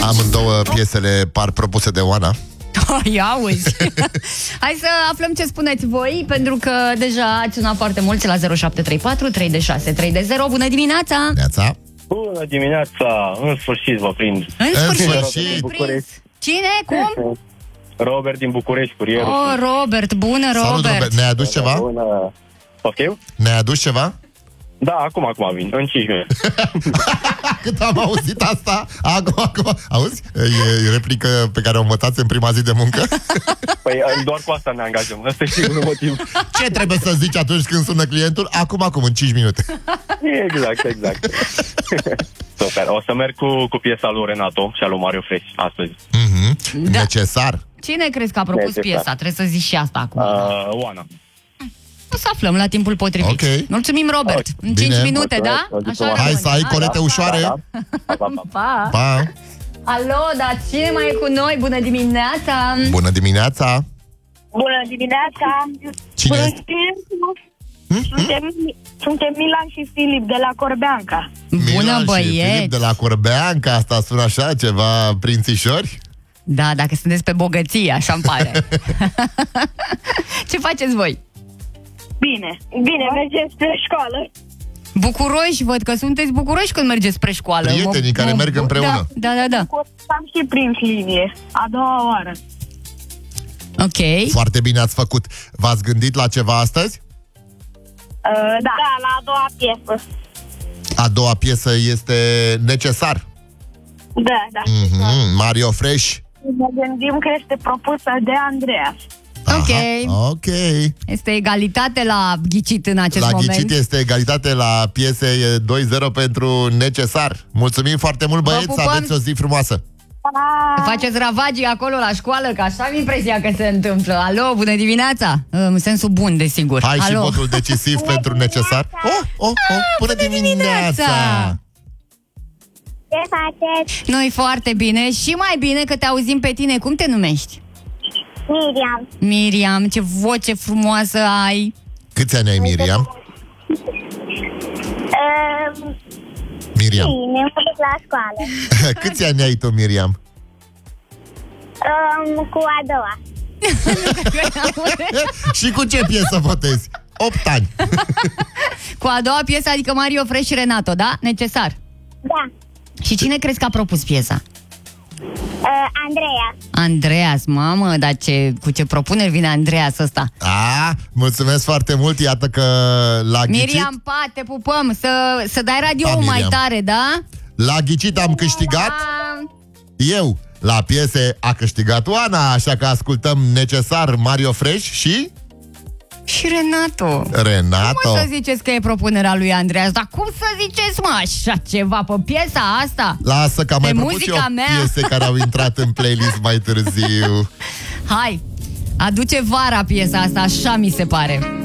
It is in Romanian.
Amândouă piesele par propuse de Oana. Ia auzi. Hai să aflăm ce spuneți voi, pentru că deja ați sunat foarte mulți la 0734 3D6 3D0. Bună dimineața! Neața. Bună dimineața! În sfârșit vă prind. În sfârșit sfârșit. prins. Cine? Cum? Robert din București, curierul. Oh, Robert, bună, Salut, Robert. Robert. Ne-ai adus ceva? Bună. Poftim? Ne-ai adus ceva? Da, acum vin, în 5 minute. Cât am auzit asta, acum. Auzi? E replică pe care o învățați în prima zi de muncă. Păi doar cu asta ne angajăm. Asta e singurul motiv. Ce trebuie să zici atunci când sună clientul? Acum, în 5 minute. Exact. Super. O să merg cu piesa lui Renato și a lui Mario Fresh astăzi. Da. Necesar. Cine crezi că a propus Necesar. piesa? Trebuie să zici și asta acum. Oana. O să aflăm la timpul potrivit. Ok. Mulțumim, Robert. În 5 Bine. minute, da? Mulțumesc. Așa Hai rămâne. să ai colete ușoare. Da. Pa! Pa! Alo, dar cine mai e cu noi? Bună dimineața! Bună dimineața! Bună dimineața! Cine Bună este? dimineața! Suntem Milan și Filip de la Corbeanca. Bună, Milan și băieți! Filip de la Corbeanca. Asta sună așa, ceva prințișori? Da, dacă sunteți pe bogăție, așa-mi pare. Ce faceți voi? Bine, mergem spre școală. Bucuroși, văd că sunteți bucuroși când mergeți spre școală. Prietenii care merg împreună. Da. Am și prins linie, a doua oară. Ok. Foarte bine ați făcut. V-ați gândit la ceva astăzi? Da, la a doua piesă. A doua piesă este Necesar. Da. Mario Fresh. Ne gândim că este propusă de Andreea. Ok. Este egalitate la ghicit în acest La moment. ghicit este egalitate la piese, e 2-0 pentru Necesar. Mulțumim foarte mult, băieți, pupăm. aveți o zi frumoasă. Faceți ravagii acolo la școală, că așa am impresia că se întâmplă. Alo, bună dimineața! În sensul bun, desigur. Hai și Alo. votul decisiv pentru Necesar. Bună dimineața! Ce faceți? Noi foarte bine și mai bine că te auzim pe tine. Cum te numești? Miriam. Miriam, ce voce frumoasă ai! Câți ani ai, Miriam? Miriam. Bine, mă duc la școală. Câți ani ai tu, Miriam? Cu a doua. Și cu ce piesă votezi? 8 ani. Cu a doua piesă, adică Mario Fresh și Renato, da? Necesar. Da. Și cine crezi că a propus piesa? Andreea. Andreas, mamă, dar cu ce propuneri vine Andreas ăsta? Mulțumesc foarte mult, iată că la ghicit. Miriam, pa, te pupăm, să dai radio-ul mai Miriam. tare, da? La ghicit am câștigat eu. La piese a câștigat Oana, așa că ascultăm Necesar, Mario Fresh și Renato. Renato. Cum să ziceți că e propunerea lui Andreas? Dar cum să ziceți, mă, așa ceva pe piesa asta? Lasă că am mai Pe propus eu muzica mea. piese care au intrat în playlist mai târziu. Hai, aduce vara piesa asta, așa mi se pare.